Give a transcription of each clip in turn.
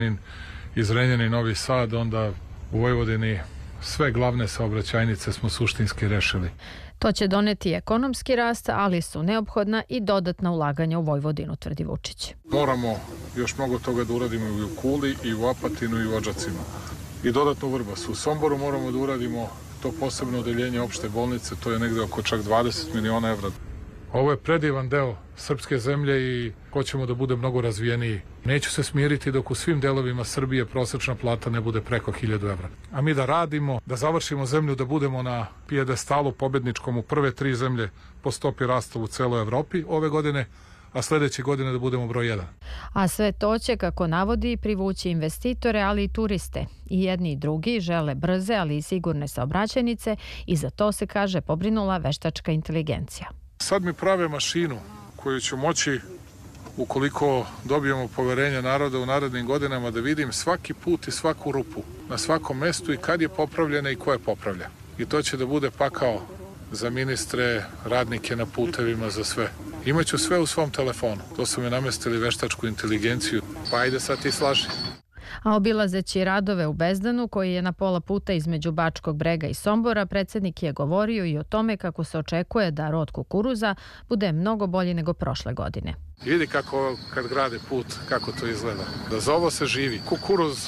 iz Renjanina i Novi Sad, onda u Vojvodini sve glavne saobraćajnice smo suštinski rešili. To će doneti ekonomski rast, ali su neophodna i dodatna ulaganja u Vojvodinu, tvrdi Vučić. Moramo još mnogo toga da uradimo i u Kuli, i u Apatinu, i u Odžacima. I dodatno u Vrbasu. U Somboru moramo da uradimo to posebno odeljenje opšte bolnice, to je negde oko čak 20 miliona evra. Ovo je predivan deo srpske zemlje i hoćemo da bude mnogo razvijeniji. Neću se smiriti dok u svim delovima Srbije prosečna plata ne bude preko 1000 evra. A mi da radimo, da završimo zemlju, da budemo na pijedestalu pobedničkom u prve 3 zemlje po stopi rasta u celoj Evropi ove godine, a sledeće godine da budemo broj 1. A sve to će, kako navodi, privući investitore, ali i turiste. I jedni i drugi žele brze, ali i sigurne saobraćajnice i za to se, kaže, pobrinula veštačka inteligencija. Sad mi prave mašinu koju ću moći, ukoliko dobijemo poverenje naroda u narednim godinama, da vidim svaki put i svaku rupu na svakom mestu i kad je popravljena i ko je popravlja. I to će da bude pakao za ministre, radnike na putevima, za sve. Imaću sve u svom telefonu. To su mi namestili veštačku inteligenciju. Pa ajde sad ti slaži. A obilazeći radove u Bezdanu, koji je na pola puta između Bačkog Brega i Sombora, predsjednik je govorio i o tome kako se očekuje da rod kukuruza bude mnogo bolji nego prošle godine. Vidi kako kad grade put, kako to izgleda. Da za ovo se živi. Kukuruz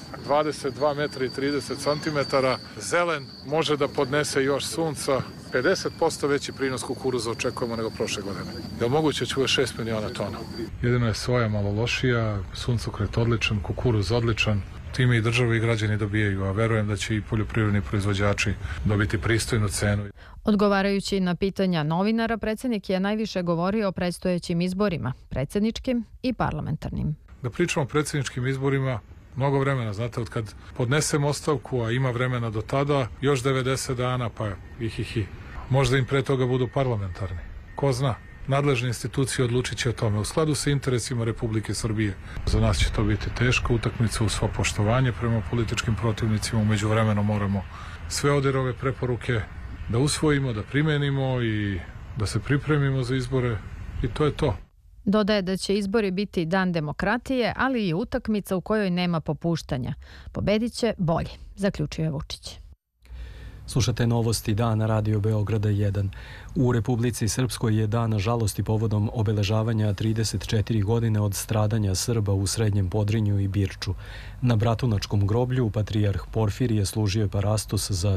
22 metra i 30 centimetara, zelen, može da podnese još sunca. 50% veći prinos kukuruza očekujemo nego prošle godine. Je li moguće čuje 6 miliona tona? Jedino je soja malo lošija, suncokret odličan, kukuruz odličan. Time i države i građani dobijaju, a verujem da će i poljoprivredni proizvođači dobiti pristojnu cenu. Odgovarajući na pitanja novinara, predsjednik je najviše govorio o predstojećim izborima, predsjedničkim i parlamentarnim. Da pričamo o predsjedničkim izborima, mnogo vremena, znate, od kad podnesem ostavku, a ima vremena do tada, još 90 dana, pa možda im pre toga budu parlamentarni. Ko zna, nadležne institucije odlučit će o tome u skladu sa interesima Republike Srbije. Za nas će to biti teška utakmica uz svo poštovanje prema političkim protivnicima. Umeđu vremenu moramo sve ODIHR-ove preporuke da usvojimo, da primenimo i da se pripremimo za izbore i to je to. Dodaje da će izbori biti dan demokratije, ali i utakmica u kojoj nema popuštanja. Pobedit će bolji, zaključio je Vučić. Slušate novosti dana Radio Beograda 1. U Republici Srpskoj je dan žalosti povodom obeležavanja 34 godine od stradanja Srba u Srednjem Podrinju i Birču. Na Bratunačkom groblju patrijarh Porfirije služio parastos za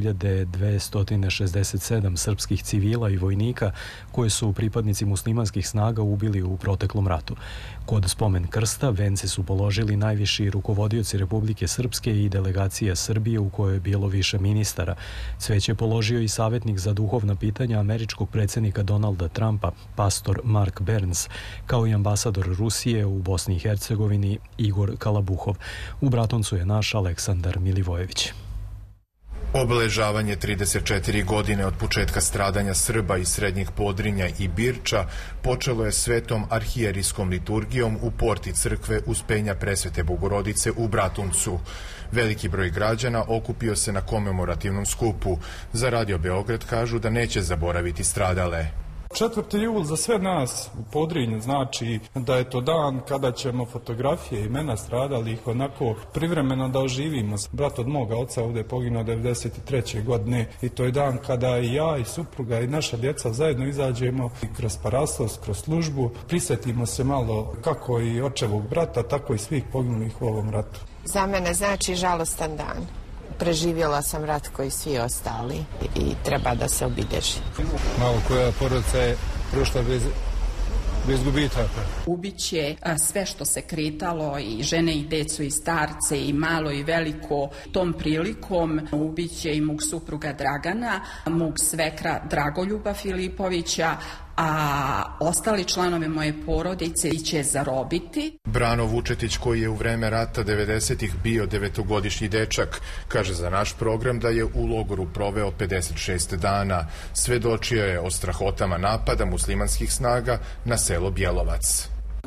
3267 srpskih civila i vojnika koje su pripadnici muslimanskih snaga ubili u proteklom ratu. Kod spomen krsta vence su položili najviši rukovodioci Republike Srpske i delegacija Srbije u kojoj je bilo više ministara. Cveće je položio i savjetnik za duhovna pitanja američkog predsjednika Donalda Trumpa, pastor Mark Burns, kao i ambasador Rusije u Bosni i Hercegovini Igor Kalabuhov. U Bratuncu je naš Aleksandar Milivojević. Obeležavanje 34 godine od početka stradanja Srba iz Srednjeg Podrinja i Birča počelo je svetom arhijerijskom liturgijom u porti crkve Uspenja Presvete Bogorodice u Bratuncu. Veliki broj građana okupio se na komemorativnom skupu. Za Radio Beograd kažu da neće zaboraviti stradale. 4. jul za sve nas u Podrinju znači da je to dan kada ćemo fotografije i imena stradalih onako privremeno da oživimo. Brat od moga oca ovdje je poginuo 93. godine i to je dan kada i ja i supruga i naša djeca zajedno izađemo i kroz parastos, kroz službu, prisjetimo se malo kako i očevog brata, tako i svih poginulih u ovom ratu. Za mene znači žalostan dan. Preživjela sam rat koji svi ostali i treba da se obilježi. Malo koja porodica je prošla bez gubitaka. Ubiće sve što se kretalo, i žene i decu i starce i malo i veliko. Tom prilikom ubiće i mog supruga Dragana, mog svekra Dragoljuba Filipovića, a ostali članovi moje porodice će zarobiti. Brano Vučetić, koji je u vreme rata 90-ih bio 9-godišnji dečak, kaže za naš program da je u logoru proveo 56 dana. Svedočio je o strahotama napada muslimanskih snaga na selo Bjelovac.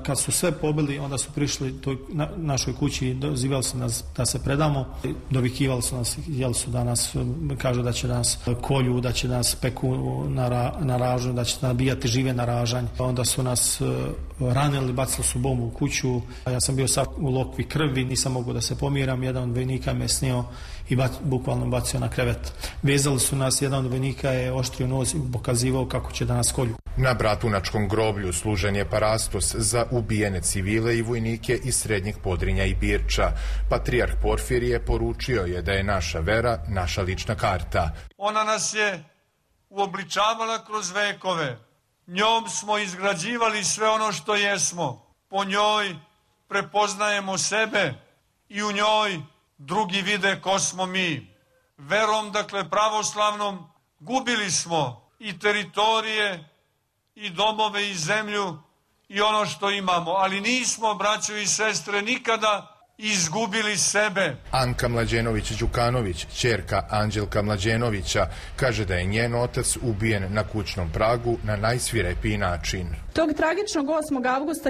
Kad su sve pobili, onda su prišli toj našoj kući i dozivali su nas da se predamo. Dovikivali su nas, htjeli su da nas, kažu da će nas kolju, da će nas peku na ražnju, da će nabijati žive na ražanj. Onda su nas ranili, bacili su bombu u kuću. Ja sam bio sav u lokvi krvi, nisam mogao da se pomiram. Jedan od vojnika me snio i bukvalno bacio na krevet. Vezali su nas, jedan od vojnika je oštrio nož i pokazivao kako će da nas kolju. Na Bratunačkom groblju služen je parastos za ubijene civile i vojnike iz Srednjeg Podrinja i Birča. Patrijarh Porfirije poručio je da je naša vera naša lična karta. Ona nas je uobličavala kroz vekove. Njom smo izgrađivali sve ono što jesmo. Po njoj prepoznajemo sebe i u njoj drugi vide ko smo mi. Verom, dakle pravoslavnom, gubili smo i teritorije, i domove, i zemlju, i ono što imamo. Ali nismo, braćo i sestre, nikada izgubili sebe. Anka Mlađenović-Đukanović, ćerka Anđelka Mlađenovića, kaže da je njen otac ubijen na kućnom pragu na najsvirepiji način. Tog tragičnog 8. avgusta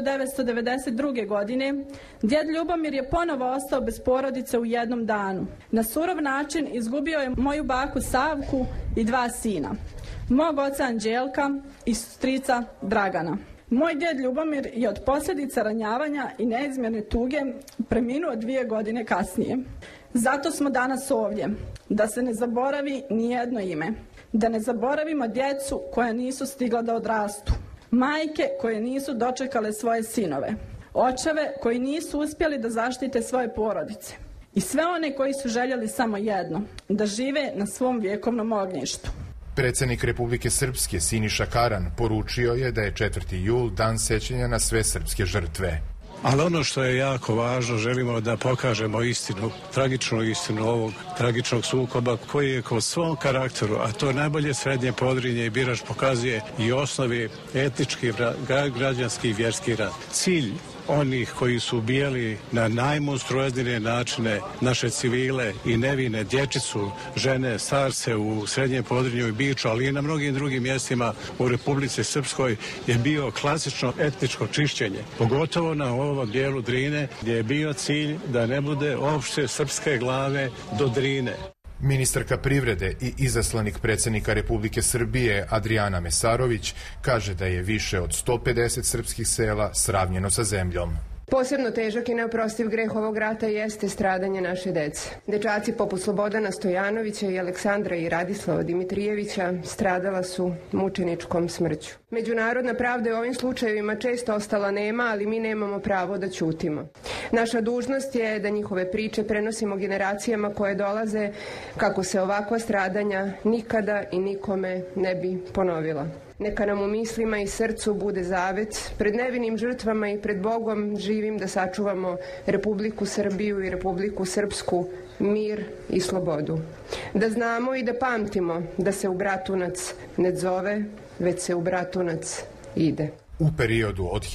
1992. godine djed Ljubomir je ponovo ostao bez porodice u jednom danu. Na surov način izgubio je moju baku Savku i 2 sina. Mog oca Anđelka i strica Dragana. Moj djed Ljubomir je od posljedica ranjavanja i neizmjerne tuge preminuo 2 godine kasnije. Zato smo danas ovdje, da se ne zaboravi nijedno ime. Da ne zaboravimo djecu koja nisu stigla da odrastu. Majke koje nisu dočekale svoje sinove. Očeve koji nisu uspjeli da zaštite svoje porodice. I sve one koji su željeli samo jedno, da žive na svom vjekovnom ognjištu. Predsjednik Republike Srpske Siniša Karan poručio je da je 4. jul dan sećanja na sve srpske žrtve. Ali ono što je jako važno, želimo da pokažemo istinu, tragičnu istinu ovog tragičnog sukoba koji je kroz svom karakteru, a to najbolje Srednje Podrinje i Birač pokazuje i osnovi etnički, građanski i vjerski rat. Cilj onih koji su ubijali na najmonstruoznije načine naše civile i nevine, dječicu, žene, starce u Srednjem Podrinju i Biču, ali i na mnogim drugim mjestima u Republici Srpskoj je bio klasično etničko čišćenje. Pogotovo na ovom dijelu Drine gdje je bio cilj da ne bude opšte srpske glave do Drine. Ministarka privrede i izaslanik predsjednika Republike Srbije Adrijana Mesarović kaže da je više od 150 srpskih sela sravnjeno sa zemljom. Posebno težak i neoprostiv greh ovog rata jeste stradanje naše dece. Dečaci poput Slobodana Stojanovića i Aleksandra i Radislava Dimitrijevića stradala su mučeničkom smrću. Međunarodna pravda je u ovim slučajevima često ostala nema, ali mi nemamo pravo da ćutimo. Naša dužnost je da njihove priče prenosimo generacijama koje dolaze kako se ovakva stradanja nikada i nikome ne bi ponovila. Neka nam u mislima i srcu bude zavet pred nevinim žrtvama i pred Bogom živim da sačuvamo Republiku Srbiju i Republiku Srpsku, mir i slobodu. Da znamo i da pamtimo da se u Bratunac ne zove, već se u Bratunac ide. U periodu od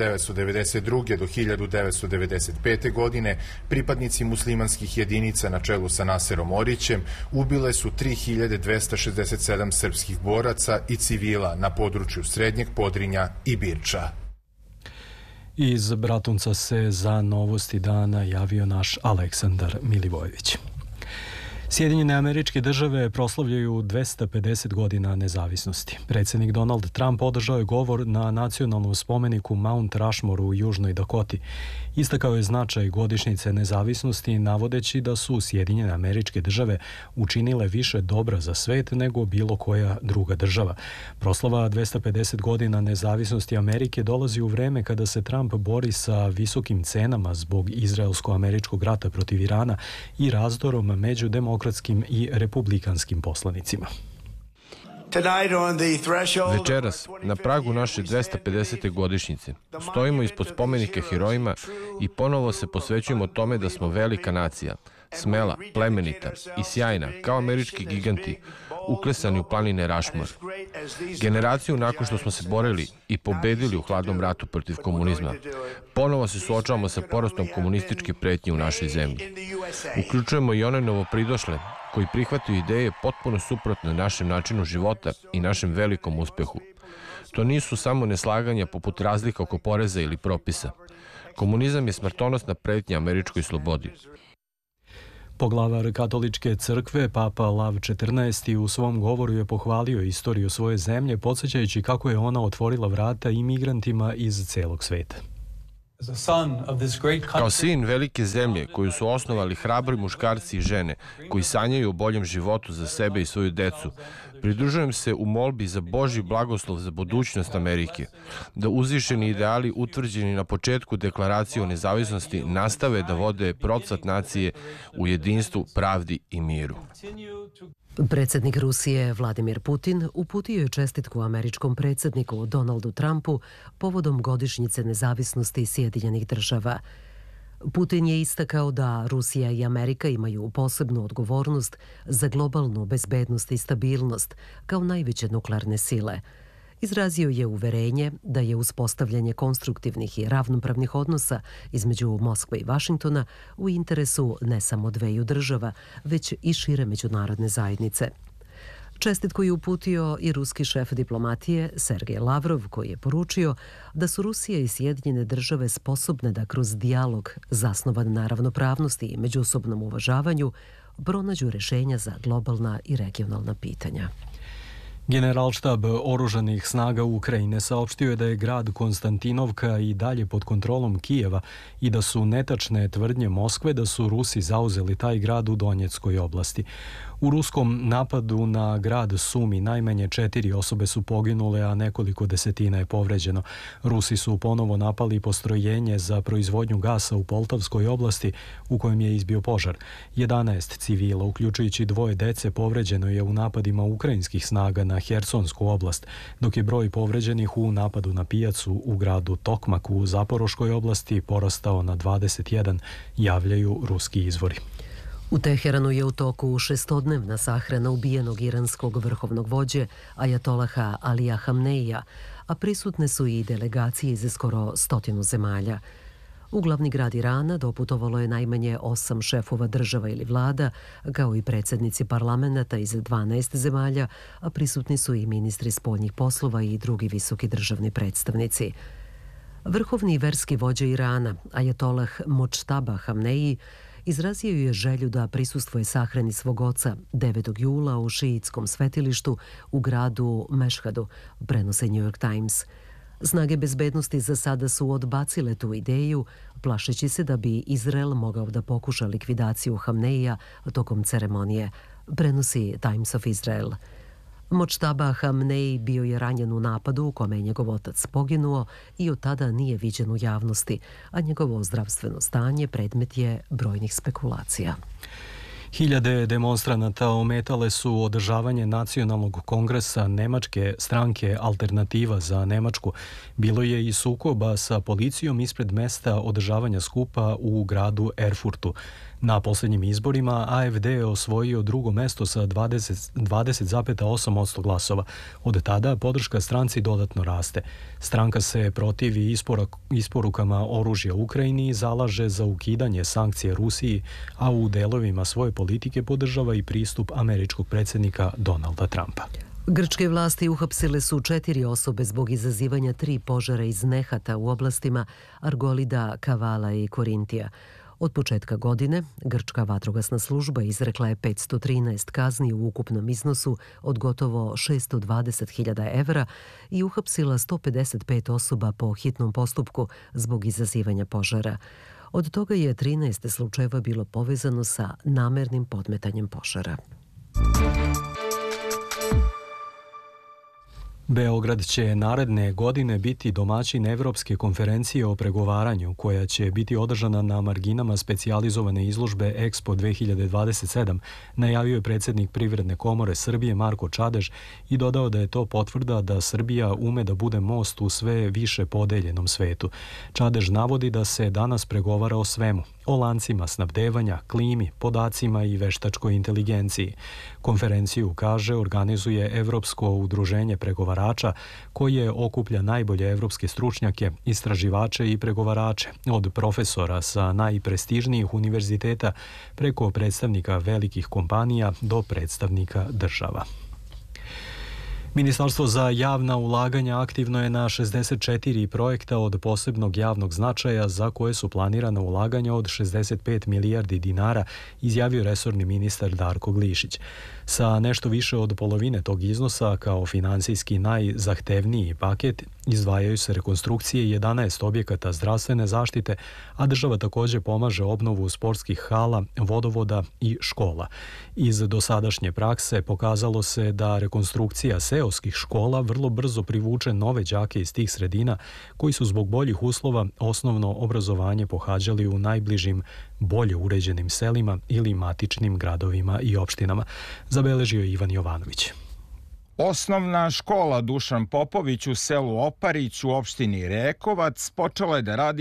1992. do 1995. godine pripadnici muslimanskih jedinica na čelu sa Naserom Orićem ubile su 3267 srpskih boraca i civila na području Srednjeg Podrinja i Birča. Iz Bratunca se za novosti dana javio naš Aleksandar Milivojević. Sjedinjene Američke Države proslavljaju 250 godina nezavisnosti. Predsjednik Donald Trump održao je govor na nacionalnom spomeniku Mount Rushmore u Južnoj Dakoti. Istakao je značaj godišnjice nezavisnosti, navodeći da su Sjedinjene Američke Države učinile više dobra za svet nego bilo koja druga država. Proslava 250 godina nezavisnosti Amerike dolazi u vreme kada se Trump bori sa visokim cenama zbog izraelsko-američkog rata protiv Irana i razdorom među demokratskim i republikanskim poslanicima. Večeras, na pragu naše 250. godišnjice, stojimo ispod spomenika herojima i ponovo se posvećujemo tome da smo velika nacija, smela, plemenita i sjajna, kao američki giganti, uklesani u planine Rushmore. Generaciju nakon što smo se borili i pobedili u hladnom ratu protiv komunizma, ponovo se suočavamo sa porastom komunističke pretnje u našoj zemlji. Uključujemo i one novopridošle koji prihvataju ideje potpuno suprotne našem načinu života i našem velikom uspehu. To nisu samo neslaganja poput razlika oko poreza ili propisa. Komunizam je smrtonosna pretnja američkoj slobodi. Poglavar katoličke crkve, Papa Lav XIV, u svom govoru je pohvalio istoriju svoje zemlje, podsjećajući kako je ona otvorila vrata imigrantima iz celog sveta. Kao sin velike zemlje koju su osnovali hrabri muškarci i žene koji sanjaju o boljem životu za sebe i svoju decu, pridružujem se u molbi za Božji blagoslov za budućnost Amerike, da uzvišeni ideali utvrđeni na početku deklaracije o nezavisnosti nastave da vode procvat nacije u jedinstvu, pravdi i miru. Predsjednik Rusije Vladimir Putin uputio je čestitku američkom predsjedniku Donaldu Trumpu povodom godišnjice nezavisnosti Sjedinjenih država. Putin je istakao da Rusija i Amerika imaju posebnu odgovornost za globalnu bezbednost i stabilnost kao najveće nuklearne sile. Izrazio je uverenje da je uspostavljanje konstruktivnih i ravnopravnih odnosa između Moskve i Vašingtona u interesu ne samo dveju država, već i šire međunarodne zajednice. Čestitku je uputio i ruski šef diplomatije Sergej Lavrov, koji je poručio da su Rusija i Sjedinjene države sposobne da kroz dijalog zasnovan na ravnopravnosti i međusobnom uvažavanju pronađu rješenja za globalna i regionalna pitanja. Generalštab oružanih snaga Ukrajine saopštio je da je grad Konstantinovka i dalje pod kontrolom Kijeva i da su netačne tvrdnje Moskve da su Rusi zauzeli taj grad u Donjeckoj oblasti. U ruskom napadu na grad Sumi najmanje 4 osobe su poginule, a nekoliko desetina je povređeno. Rusi su ponovo napali postrojenje za proizvodnju gasa u Poltavskoj oblasti u kojem je izbio požar. 11 civila, uključujući 2 dece, povređeno je u napadima ukrajinskih snaga na Hersonsku oblast, dok je broj povređenih u napadu na pijacu u gradu Tokmak u Zaporoškoj oblasti porastao na 21, javljaju ruski izvori. U Teheranu je u toku 6-dnevna sahrana ubijenog iranskog vrhovnog vođe Ajatolaha Alija Hamneija, a prisutne su i delegacije iz skoro 100 zemalja. U glavni grad Irana doputovalo je najmanje 8 šefova država ili vlada, kao i predsjednici parlamenta iz 12 zemalja, a prisutni su i ministri spoljnih poslova i drugi visoki državni predstavnici. Vrhovni verski vođa Irana, Ajatolah Močtaba Hamneji, izrazio je želju da prisustvuje sahrani svog oca 9. jula u šiitskom svetilištu u gradu Mešhadu, prenose New York Times. Snage bezbednosti za sada su odbacile tu ideju, plašeći se da bi Izrael mogao da pokuša likvidaciju Hamneija tokom ceremonije, prenosi Times of Israel. Močtaba Hamnej bio je ranjen u napadu u kome je njegov otac poginuo i od tada nije viđen u javnosti, a njegovo zdravstveno stanje predmet je brojnih spekulacija. Hiljade demonstranata ometale su održavanje nacionalnog kongresa nemačke stranke Alternativa za Nemačku. Bilo je i sukoba sa policijom ispred mesta održavanja skupa u gradu Erfurtu. Na posljednjim izborima AfD je osvojio drugo mesto sa 20,8% glasova. Od tada podrška stranci dodatno raste. Stranka se protivi isporukama oružja Ukrajini i zalaže za ukidanje sankcije Rusiji, a u delovima svoje politike podržava i pristup američkog predsjednika Donalda Trumpa. Grčke vlasti uhapsile su 4 osobe zbog izazivanja 3 požara iz nehata u oblastima Argolida, Kavala i Korintija. Od početka godine, grčka vatrogasna služba izrekla je 513 kazni u ukupnom iznosu od gotovo 620.000 evra i uhapsila 155 osoba po hitnom postupku zbog izazivanja požara. Od toga je 13 slučajeva bilo povezano sa namernim podmetanjem požara. Beograd će naredne godine biti domaćin Evropske konferencije o pregovaranju, koja će biti održana na marginama specijalizovane izložbe Expo 2027, najavio je predsjednik Privredne komore Srbije Marko Čadež i dodao da je to potvrda da Srbija ume da bude most u sve više podeljenom svetu. Čadež navodi da se danas pregovara o svemu, o lancima snabdevanja, klimi, podacima i veštačkoj inteligenciji. Konferenciju, kaže, organizuje Evropsko udruženje pregovarača koje okuplja najbolje evropske stručnjake, istraživače i pregovarače, od profesora sa najprestižnijih univerziteta preko predstavnika velikih kompanija do predstavnika država. Ministarstvo za javna ulaganja aktivno je na 64 projekta od posebnog javnog značaja za koje su planirana ulaganja od 65 milijardi dinara, izjavio resorni ministar Darko Glišić. Sa nešto više od polovine tog iznosa kao finansijski najzahtevniji paket izdvajaju se rekonstrukcije 11 objekata zdravstvene zaštite, a država također pomaže obnovu sportskih hala, vodovoda i škola. Iz dosadašnje prakse pokazalo se da rekonstrukcija seoskih škola vrlo brzo privuče nove đake iz tih sredina koji su zbog boljih uslova osnovno obrazovanje pohađali u najbližim bolje uređenim selima ili matičnim gradovima i opštinama, zabeležio je Ivan Jovanović. Osnovna škola Dušan Popović u selu Oparić u opštini Rekovac počela je da radi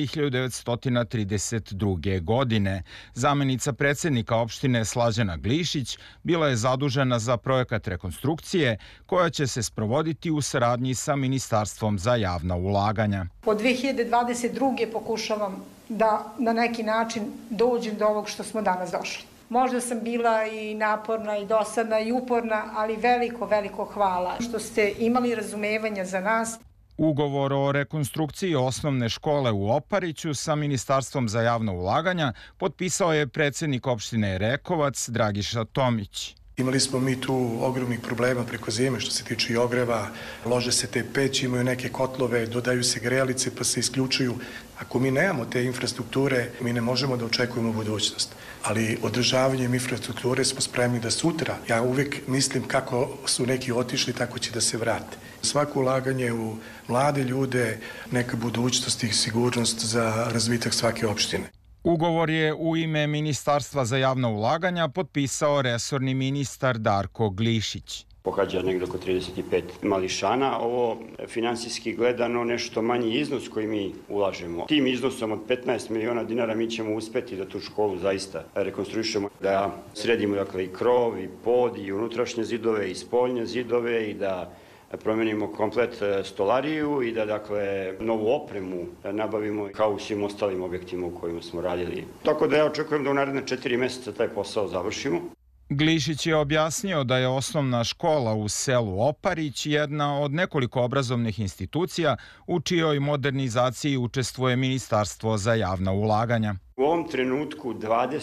1932. godine. Zamenica predsjednika opštine Slađana Glišić bila je zadužena za projekat rekonstrukcije koja će se sprovoditi u saradnji sa Ministarstvom za javna ulaganja. Od 2022. pokušavam da na neki način dođem do ovog što smo danas došli. Možda sam bila i naporna i dosadna i uporna, ali veliko hvala što ste imali razumevanja za nas. Ugovor o rekonstrukciji osnovne škole u Opariću sa Ministarstvom za javna ulaganja potpisao je predsjednik opštine Rekovac Dragiša Tomić. Imali smo mi tu ogromnih problema preko zime što se tiče i ogreva, lože se te peći, imaju neke kotlove, dodaju se grejalice pa se isključuju. Ako mi nemamo te infrastrukture, mi ne možemo da očekujemo budućnost. Ali održavanjem infrastrukture smo spremni da sutra, ja uvijek mislim kako su neki otišli, tako će da se vrate. Svako ulaganje u mlade ljude, neka budućnost i sigurnost za razvitak svake opštine. Ugovor je u ime Ministarstva za javna ulaganja potpisao resorni ministar Darko Glišić. Pohađa negdje oko 35 mališana. Ovo finansijski gledano nešto manji iznos koji mi ulažemo. Tim iznosom od 15 miliona dinara mi ćemo uspjeti da tu školu zaista rekonstruišemo, da sredimo dakle i krov, i pod, i unutrašnje zidove, i spoljne zidove i da promenimo komplet stolariju i da dakle novu opremu nabavimo kao u svim ostalim objektima u kojima smo radili. Tako da ja očekujem da u naredne 4 mjeseca taj posao završimo. Glišić je objasnio da je osnovna škola u selu Oparić jedna od nekoliko obrazovnih institucija u čijoj modernizaciji učestvuje Ministarstvo za javna ulaganja. U ovom trenutku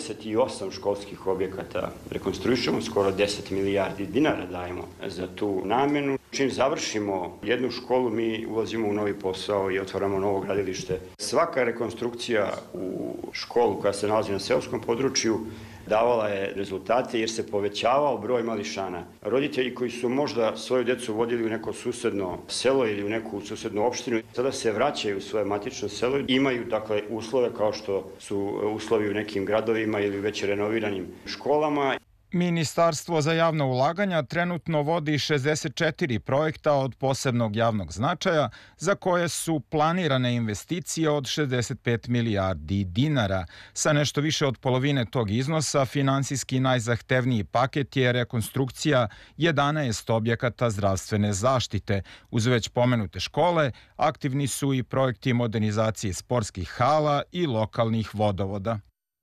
28 školskih objekata rekonstruišemo, skoro 10 milijardi dinara dajemo za tu namjenu. Čim završimo jednu školu, mi ulazimo u novi posao i otvaramo novo gradilište. Svaka rekonstrukcija u školu koja se nalazi na seoskom području davala je rezultate jer se povećavao broj mališana. Roditelji koji su možda svoju djecu vodili u neko susedno selo ili u neku susednu opštinu, sada se vraćaju u svoje matično selo i imaju dakle uslove kao što su uslovi u nekim gradovima ili već renoviranim školama. Ministarstvo za javna ulaganja trenutno vodi 64 projekta od posebnog javnog značaja za koje su planirane investicije od 65 milijardi dinara. Sa nešto više od polovine tog iznosa finansijski najzahtevniji paket je rekonstrukcija 11 objekata zdravstvene zaštite. Uz već pomenute škole aktivni su i projekti modernizacije sportskih hala i lokalnih vodovoda.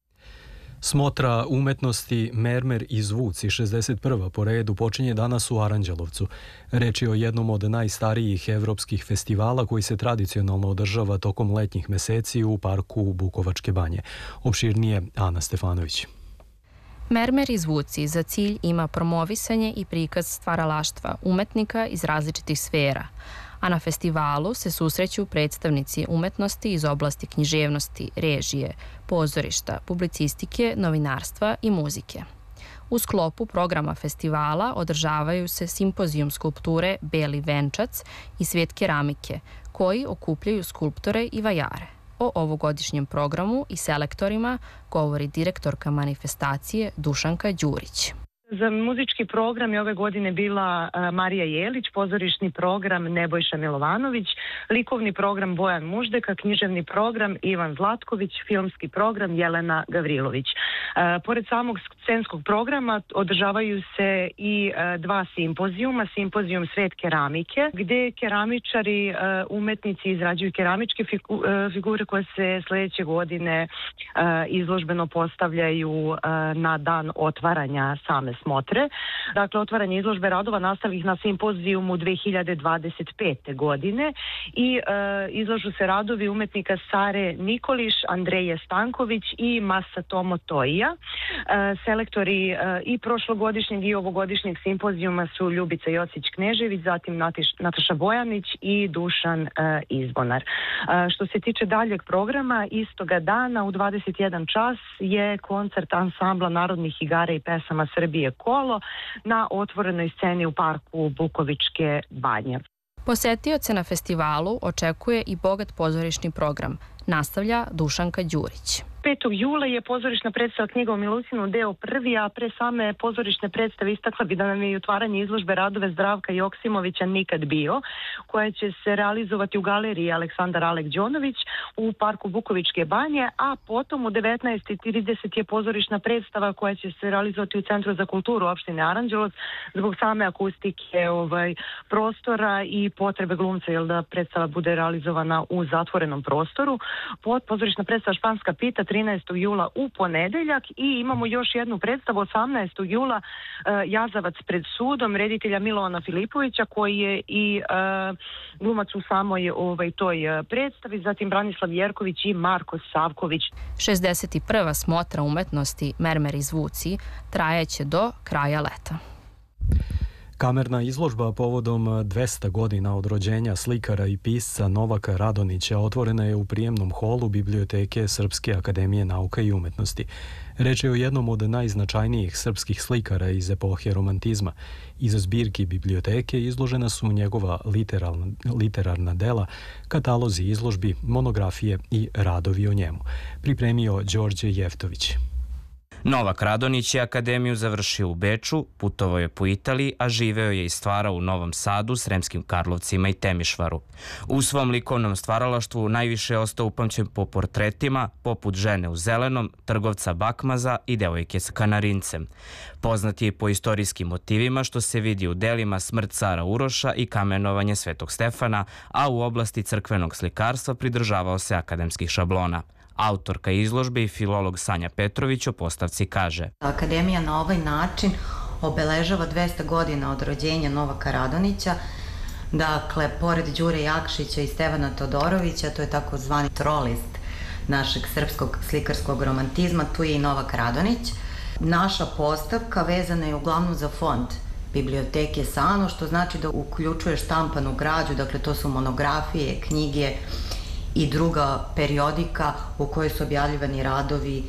Smotra umetnosti Mermer i zvuci 61. po redu počinje danas u Aranđelovcu. Reč je o jednom od najstarijih evropskih festivala koji se tradicionalno održava tokom letnjih meseci u parku Bukovačke banje. Opširnije Ana Stefanović. Mermer i zvuci za cilj ima promovisanje i prikaz stvaralaštva umetnika iz različitih sfera, a na festivalu se susreću predstavnici umetnosti iz oblasti književnosti, režije, pozorišta, publicistike, novinarstva i muzike. U sklopu programa festivala održavaju se simpozijum skulpture Beli venčac i Svijet keramike, koji okupljaju skulptore i vajare. O ovogodišnjem programu i selektorima govori direktorka manifestacije Dušanka Đurić. Za muzički program je ove godine bila Marija Jelić, pozorišni program Nebojša Milovanović, likovni program Bojan Muždeka, književni program Ivan Zlatković, filmski program Jelena Gavrilović. Pored samog scenskog programa održavaju se i dva simpozijuma. Simpozijum Svet keramike, gde keramičari, umetnici izrađuju keramičke figure koje se sledeće godine izložbeno postavljaju na dan otvaranja same smotre. Dakle, otvaranje izložbe radova nastalih na simpozijumu 2025. godine i izlažu se radovi umetnika Sare Nikoliš, Andreje Stanković i Masatomo Toija. Selektori i prošlogodišnjeg i ovogodišnjeg simpozijuma su Ljubica Jocić-Knežević, zatim Nataša Bojanić i Dušan Izbonar. Što se tiče daljeg programa, istoga dana u 21 čas je koncert ansambla narodnih igara i pesama Srbije Kolo na otvorenoj sceni u parku Bukovičke banje. Posetioce na festivalu očekuje i bogat pozorišni program, nastavlja Dušanka Đurić. 5. jula je pozorišna predstava Knjiga o Milucinu deo prvi, a pre same pozorišne predstave istakla bi da nam je i otvaranje izložbe radove Zdravka Joksimovića Nikad bio, koja će se realizovati u galeriji Aleksandar Alek Đonović u parku Bukovičke banje, a potom u 19:30 je pozorišna predstava koja će se realizovati u Centru za kulturu opštine Aranđelovac zbog same akustike prostora i potrebe glumca, jer da predstava bude realizovana u zatvorenom prostoru. Pozorišna predstava Španska pita 13. jula u ponedeljak i imamo još jednu predstavu 18. jula Jazavac pred sudom reditelja Milovana Filipovića, koji je i glumac u samoj toj predstavi, zatim Branislav Jerković i Marko Savković. 61. smotra umetnosti Mermer i zvuci trajeće do kraja leta. Kamerna izložba povodom 200 godina od rođenja slikara i pisca Novaka Radonića otvorena je u prijemnom holu Biblioteke Srpske akademije nauka i umetnosti. Reč je o jednom od najznačajnijih srpskih slikara iz epohe romantizma. Iza zbirki biblioteke izložena su njegova literarna dela, katalozi izložbi, monografije i radovi o njemu. Pripremio Đorđe Jeftović. Novak Radonić je akademiju završio u Beču, putovao je po Italiji, a živeo je i stvarao u Novom Sadu, Sremskim Karlovcima i Temišvaru. U svom likovnom stvaralaštvu najviše je ostao upamćen po portretima, poput Žene u zelenom, Trgovca Bakmaza i Devojke sa kanarincem. Poznat je i po istorijskim motivima, što se vidi u delima Smrt cara Uroša i Kamenovanje Svetog Stefana, a u oblasti crkvenog slikarstva pridržavao se akademskih šablona. Autorka izložbe i filolog Sanja Petrović o postavci kaže: Akademija na ovaj način obeležava 200 godina od rođenja Novaka Radonića. Dakle, pored Đure Jakšića i Stevana Todorovića, to je takozvani trolist našeg srpskog slikarskog romantizma, tu je i Novak Radonić. Naša postavka vezana je uglavnom za fond Biblioteke Sano, što znači da uključuje štampanu građu, dakle to su monografije, knjige i druga periodika u kojoj su objavljivani radovi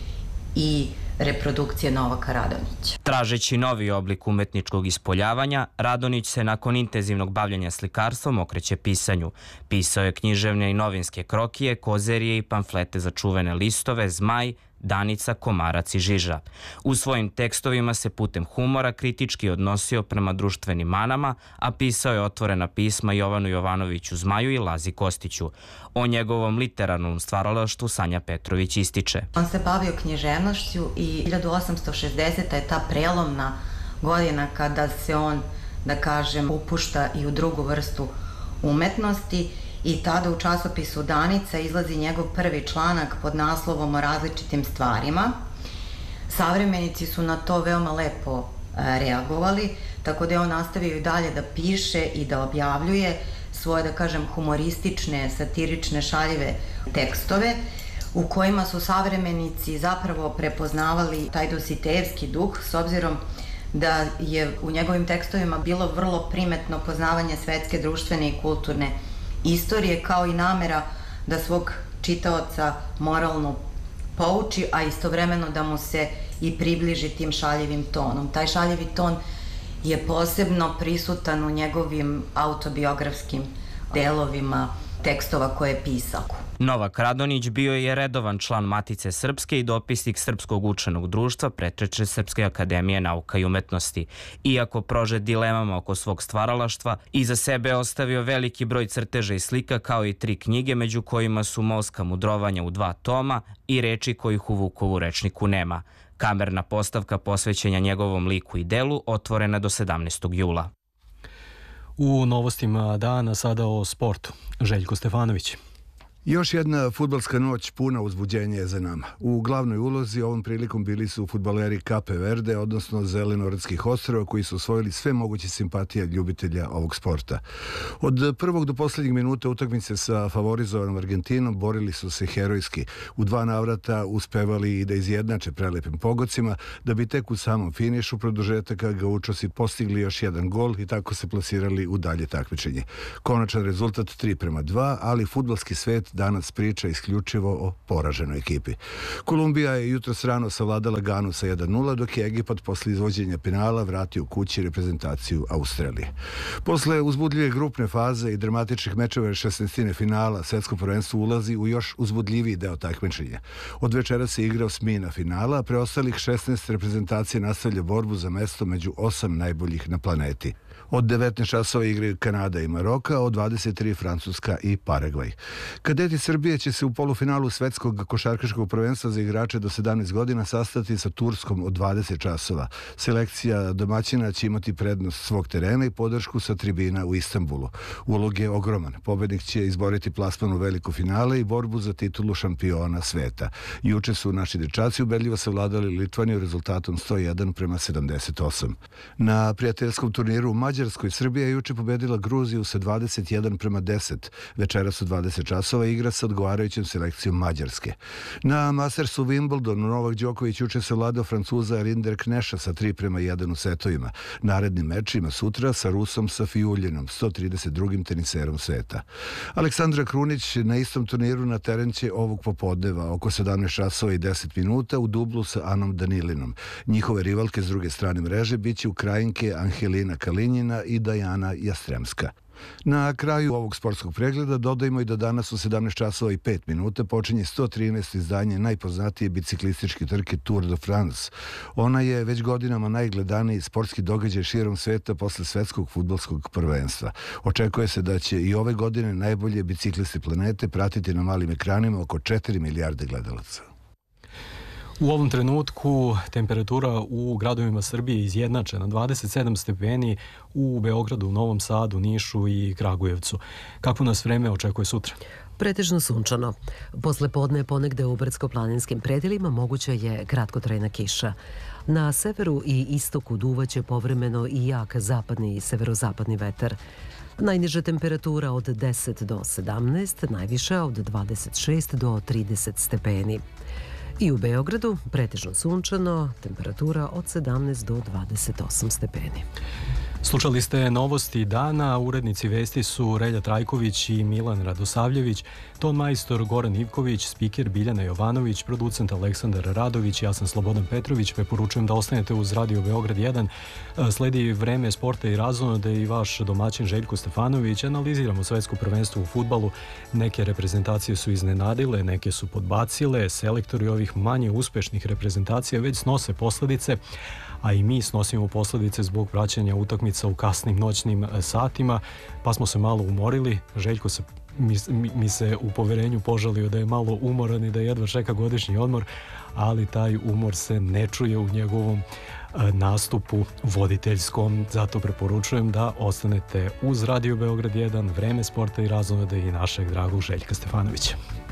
i reprodukcije Novaka Radonića. Tražeći novi oblik umetničkog ispoljavanja, Radonić se nakon intenzivnog bavljanja slikarstvom okreće pisanju. Pisao je književne i novinske krokije, kozerije i pamflete za čuvene listove, Zmaj, Danica, Komarac i Žiža. U svojim tekstovima se putem humora kritički odnosio prema društvenim manama, a pisao je otvorena pisma Jovanu Jovanoviću Zmaju i Lazi Kostiću. O njegovom literarnom stvaralaštvu Sanja Petrović ističe: On se bavio književnošću i 1860. je ta prelomna godina kada se on, da kažem, upušta i u drugu vrstu umetnosti. I tada u časopisu Danica izlazi njegov prvi članak pod naslovom o različitim stvarima. Savremenici su na to veoma lepo reagovali, tako da je on nastavio i dalje da piše i da objavljuje svoje, da kažem, humoristične, satirične, šaljive tekstove u kojima su savremenici zapravo prepoznavali taj Dositejevski duh, s obzirom da je u njegovim tekstovima bilo vrlo primetno poznavanje svetske, društvene i kulturne istorije, kao i namera da svog čitaoca moralno pouči, a istovremeno da mu se i približi tim šaljivim tonom. Taj šaljivi ton je posebno prisutan u njegovim autobiografskim delovima tekstova koje je pisao. Novak Radonić bio je redovan član Matice Srpske i dopisnik Srpskog učenog društva Pretečne Srpske akademije nauka i umetnosti. Iako prožet dilemama oko svog stvaralaštva, iza sebe je ostavio veliki broj crteža i slika, kao i 3 knjige, među kojima su Molska mudrovanja u 2 toma i Reči kojih u Vukovu rečniku nema. Kamerna postavka posvećenja njegovom liku i delu otvorena do 17. jula. U novostima dana sada o sportu. Željko Stefanović. Još jedna fudbalska noć puna uzbuđenja je za nama. U glavnoj ulozi ovom prilikom bili su fudbaleri Cape Verde, odnosno Zelenorodskih ostrava, koji su osvojili sve moguće simpatije ljubitelja ovog sporta. Od prvog do posljednjeg minuta utakmice sa favorizovanom Argentinom borili su se herojski. U 2 navrata uspevali i da izjednače prelepim pogodcima, da bi tek u samom finišu produžetaka Gaučosi postigli još jedan gol i tako se plasirali u dalje takmičenje. Konačan rezultat 3:2, ali fudbalski svet danas priča isključivo o poraženoj ekipi. Kolumbija je jutros rano savladala Ganu sa 1:0, dok je Egipat posle izvođenja penala vratio kući reprezentaciju Australije. Posle uzbudljive grupne faze i dramatičnih mečeva 16. finala, svetsko prvenstvo ulazi u još uzbudljiviji deo takmičenja. Od večera se igra osmina finala, a preostalih 16 reprezentacija nastavlja borbu za mesto među 8 najboljih na planeti. Od 19 časova igraju Kanada i Maroka, od 23 Francuska i Paragvaj. Kadeti Srbije će se u polufinalu svetskog košarkaškog prvenstva za igrače do 17 godina sastati sa Turskom od 20 časova. Selekcija domaćina će imati prednost svog terena i podršku sa tribina u Istanbulu. Ulog je ogroman. Pobednik će izboriti plasman u veliko finale i borbu za titulu šampiona sveta. Juče su naši dečaci ubedljivo savladali Litvaniju rezultatom 101:78. Na prijateljskom turniru u Mađarskoj Srbija je juče pobedila Gruziju sa 21:10. Večeras u 20 časova igra sa odgovarajućom selekcijom Mađarske. Na Mastersu u Wimbledonu Novak Đoković juče savladao Francuza Rinder Kneša sa 3:1 u setovima. Naredni meč ima sutra sa Rusom Safijuljinom, 132. teniserom sveta. Aleksandra Krunić na istom turniru na teren će ovog popodneva oko 17 časova i 10 minuta u dublu sa Anom Danilinom. Njihove rivalke s druge strane mreže biće Ukrajinke Angelina Kalinjina i Dajana Jastremska. Na kraju ovog sportskog pregleda dodajmo i da danas u 17 časova i 5 minuta počinje 113. izdanje najpoznatije biciklističke trke Tour de France. Ona je već godinama najgledaniji sportski događaj širom sveta posle svetskog fudbalskog prvenstva. Očekuje se da će i ove godine najbolje bicikliste planete pratiti na malim ekranima oko 4 milijarde gledalaca. U ovom trenutku temperatura u gradovima Srbije izjednačena 27 stepeni u Beogradu, Novom Sadu, Nišu i Kragujevcu. Kako nas vreme očekuje sutra? Pretežno sunčano. Posle podne ponegde u brdsko-planinskim predelima moguća je kratkotrajna kiša. Na severu i istoku duvaće povremeno i jak zapadni i severozapadni vetar. Najniža temperatura od 10 do 17, najviša od 26 do 30 stepeni. I u Beogradu pretežno sunčano, temperatura od 17 do 28 stepeni. Slušali ste novosti dana, urednici vesti su Relja Trajković i Milan Radosavljević, ton majstor Goran Ivković, spiker Biljana Jovanović, producent Aleksandar Radović, ja sam Slobodan Petrović, preporučujem da ostanete uz Radio Beograd 1. Sledi vreme sporta i razonode i vaš domaćin Željko Stefanović. Analiziramo svetsko prvenstvo u fudbalu. Neke reprezentacije su iznenadile, neke su podbacile, selektori ovih manje uspešnih reprezentacija već snose posledice, a i mi snosimo posledice zbog praćenja utakmica u kasnim noćnim satima, pa smo se malo umorili. Željko mi se u poverenju požalio da je malo umoran i da jedva čeka godišnji odmor, ali taj umor se ne čuje u njegovom nastupu voditeljskom. Zato preporučujem da ostanete uz Radio Beograd 1, vreme sporta i razonode i našeg dragog Željka Stefanovića.